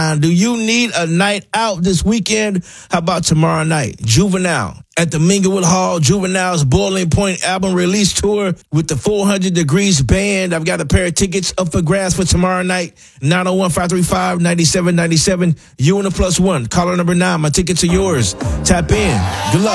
Do you need a night out this weekend? How about tomorrow night? Juvenile at the Minglewood Hall. Juvenile's Boiling Point album release tour with the 400 Degrees Band. I've got a pair of tickets up for grabs for tomorrow night. 901-535-9797. You and the +1. Caller number 9. My tickets are yours. Tap in. Good luck.